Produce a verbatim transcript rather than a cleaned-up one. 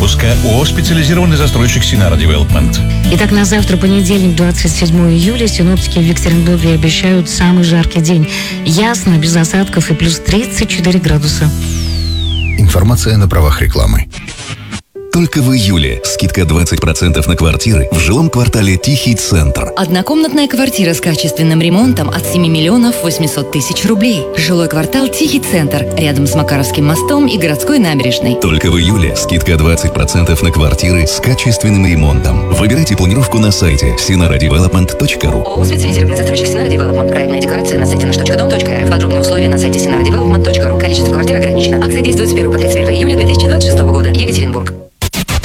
выпуска ООО «Специализированный застройщик Синара Девелопмент». Итак, на завтра, понедельник, двадцать седьмого июля, синоптики в Екатеринбурге обещают самый жаркий день. Ясно, без осадков и плюс тридцать четыре градуса. Информация на правах рекламы. Только в июле скидка двадцать процентов на квартиры в жилом квартале «Тихий центр». Однокомнатная квартира с качественным ремонтом от семи миллионов восемьсот тысяч рублей. Жилой квартал «Тихий центр» рядом с Макаровским мостом и городской набережной. Только в июле скидка двадцать процентов на квартиры с качественным ремонтом. Выбирайте планировку на сайте синара девелопмент точка ру. ООО «Специализированный застройщик Синара Девелопмент». Проектная декларация на сайте наш точка дом точка рф. Подробные условия на сайте синара девелопмент точка ру. Количество квартир ограничено. Акция действует с первого по тридцать первое июля две тысячи двадцать шестого года. Екатеринбург.